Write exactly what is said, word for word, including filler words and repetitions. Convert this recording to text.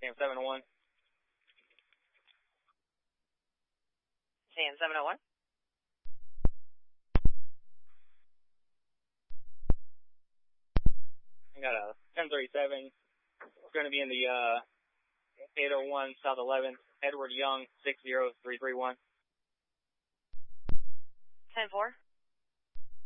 Sam seven oh one. Sam seven oh one. I got a ten thirty-seven. It's going to be in the uh, eight oh one South eleventh, Edward Young, six zero three three one. ten four.